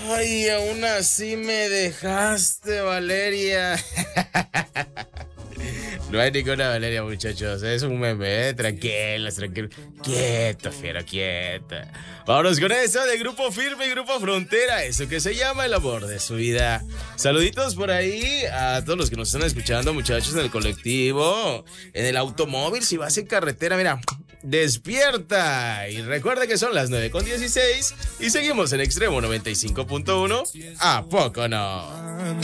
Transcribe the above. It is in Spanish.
Ay, aún así me dejaste, Valeria. No hay ninguna Valeria, muchachos. Es un meme, tranquilos, tranquilos. Quieto, fiero, quieta. Vámonos con eso de Grupo Firme y Grupo Frontera. Eso que se llama el amor de su vida. Saluditos por ahí a todos los que nos están escuchando, muchachos, en el colectivo, en el automóvil, si vas en carretera, mira, despierta. Y recuerda que son las 9:16 y seguimos en Extremo 95.1. ¿A poco no?